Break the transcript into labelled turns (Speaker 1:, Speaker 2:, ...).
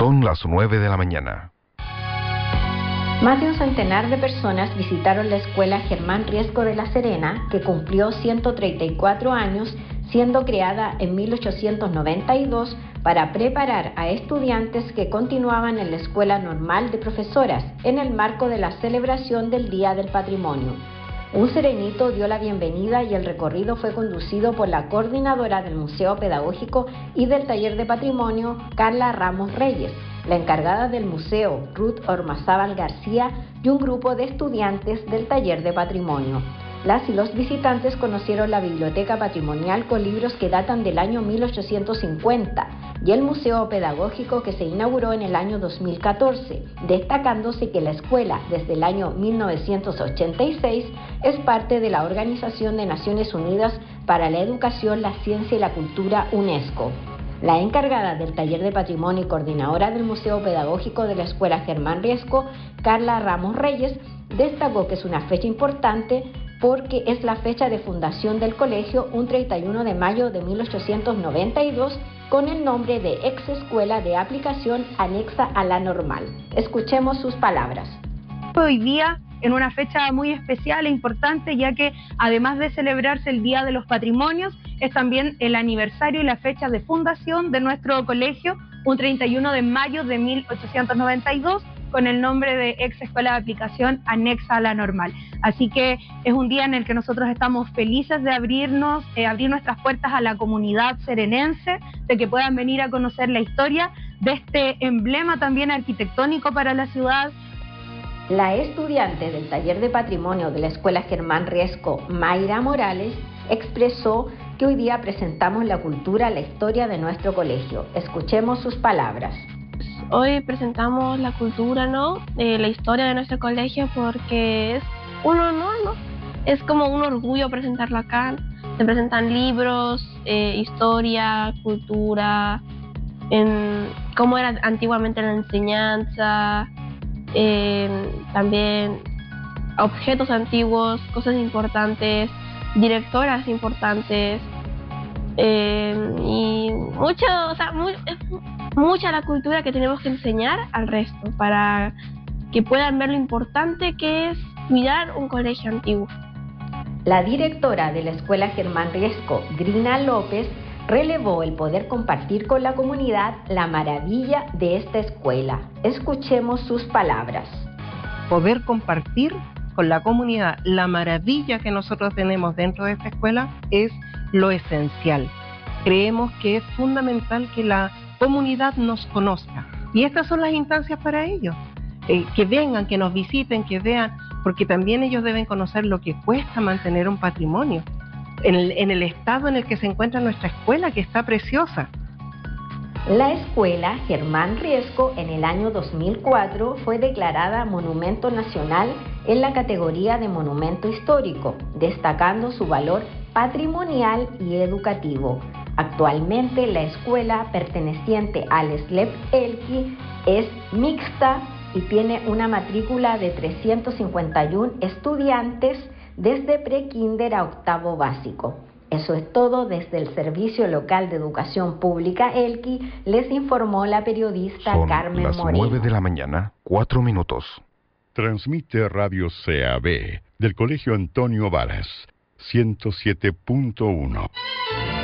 Speaker 1: Son las 9 de la mañana.
Speaker 2: Más de un centenar de personas visitaron la escuela Germán Riesco de La Serena, que cumplió 134 años, siendo creada en 1892 para preparar a estudiantes que continuaban en la Escuela Normal de Profesoras, en el marco de la celebración del Día del Patrimonio. Un serenito dio la bienvenida y el recorrido fue conducido por la coordinadora del Museo Pedagógico y del Taller de Patrimonio, Carla Ramos Reyes, la encargada del museo, Ruth Ormazábal García, y un grupo de estudiantes del Taller de Patrimonio. Las y los visitantes conocieron la biblioteca patrimonial con libros que datan del año 1850 y el museo pedagógico que se inauguró en el año 2014, destacándose que la escuela desde el año 1986 es parte de la Organización de Naciones Unidas para la Educación, la Ciencia y la Cultura, UNESCO. La encargada del Taller de Patrimonio y coordinadora del Museo Pedagógico de la Escuela Germán Riesco, Carla Ramos Reyes, destacó que es una fecha importante porque es la fecha de fundación del colegio, un 31 de mayo de 1892, con el nombre de Ex Escuela de Aplicación anexa a la normal. Escuchemos sus palabras.
Speaker 3: Hoy día, en una fecha muy especial e importante, ya que además de celebrarse el Día de los Patrimonios, es también el aniversario y la fecha de fundación de nuestro colegio, un 31 de mayo de 1892, con el nombre de Ex Escuela de Aplicación anexa a la normal. Así que es un día en el que nosotros estamos felices de abrir nuestras puertas a la comunidad serenense, de que puedan venir a conocer la historia de este emblema también arquitectónico para la ciudad.
Speaker 2: La estudiante del Taller de Patrimonio de la Escuela Germán Riesco, Mayra Morales, expresó que hoy día presentamos la cultura, la historia de nuestro colegio. Escuchemos sus palabras.
Speaker 4: Hoy presentamos la cultura, ¿no? La historia de nuestro colegio, porque es un honor, ¿no? Es como un orgullo presentarlo acá. Se presentan libros, historia, cultura, cómo era antiguamente la enseñanza, también objetos antiguos, cosas importantes, directoras importantes, y mucha la cultura que tenemos que enseñar al resto para que puedan ver lo importante que es cuidar un colegio antiguo.
Speaker 2: La directora de la Escuela Germán Riesco, Grina López, relevó el poder compartir con la comunidad la maravilla de esta escuela. Escuchemos sus palabras.
Speaker 5: Poder compartir con la comunidad la maravilla que nosotros tenemos dentro de esta escuela es lo esencial. Creemos que es fundamental que la comunidad nos conozca y estas son las instancias para ellos, que vengan, que nos visiten, que vean, porque también ellos deben conocer lo que cuesta mantener un patrimonio en el estado en el que se encuentra nuestra escuela, que está preciosa.
Speaker 2: La escuela Germán Riesco en el año 2004 fue declarada Monumento Nacional en la categoría de Monumento Histórico, destacando su valor patrimonial y educativo. Actualmente la escuela, perteneciente al SLEP Elqui, es mixta y tiene una matrícula de 351 estudiantes desde prekinder a octavo básico. Eso es todo desde el Servicio Local de Educación Pública Elqui, les informó la periodista Carmen Moreno.
Speaker 1: Son las 9 de la mañana, 4 minutos.
Speaker 6: Transmite Radio CAB del Colegio Antonio Varas, 107.1.